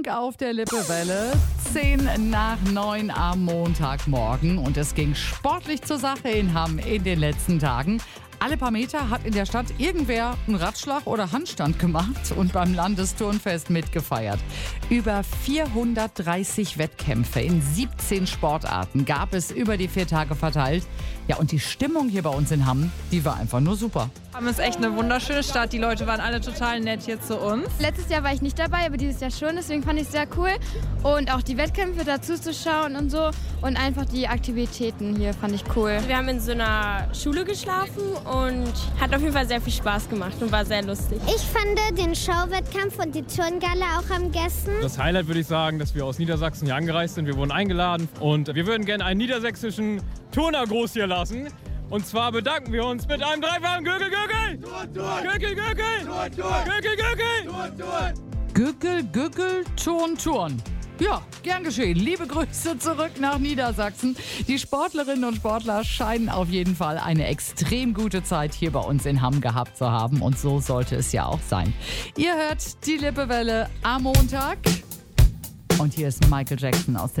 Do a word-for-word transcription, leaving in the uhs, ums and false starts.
Auf der Lippewelle, zehn nach neun am Montagmorgen. Und es ging sportlich zur Sache in Hamm in den letzten Tagen. Alle paar Meter hat in der Stadt irgendwer einen Radschlag oder Handstand gemacht und beim Landesturnfest mitgefeiert. Über vierhundertdreißig Wettkämpfe in siebzehn Sportarten gab es über die vier Tage verteilt. Ja, und die Stimmung hier bei uns in Hamm, die war einfach nur super. Hamm ist echt eine wunderschöne Stadt. Die Leute waren alle total nett hier zu uns. Letztes Jahr war ich nicht dabei, aber dieses Jahr schon. Deswegen fand ich es sehr cool. Und auch die Wettkämpfe dazu zu schauen und so. Und einfach die Aktivitäten hier fand ich cool. Wir haben in so einer Schule geschlafen und hat auf jeden Fall sehr viel Spaß gemacht und war sehr lustig. Ich fand den Schauwettkampf und die Turngala auch am besten. Das Highlight würde ich sagen, dass wir aus Niedersachsen hier angereist sind. Wir wurden eingeladen und wir würden gerne einen niedersächsischen Turner groß hier lassen. Und zwar bedanken wir uns mit einem dreifachen Gürgel, Gürgel! Turn, Turn! Gürgel, Gürgel! Turn, Turn! Gürgel, Gürgel! Turn, Turn! Gürgel, Gürgel, Turn, Turn. Ja, gern geschehen. Liebe Grüße zurück nach Niedersachsen. Die Sportlerinnen und Sportler scheinen auf jeden Fall eine extrem gute Zeit hier bei uns in Hamm gehabt zu haben. Und so sollte es ja auch sein. Ihr hört die Lippewelle am Montag. Und hier ist Michael Jackson aus den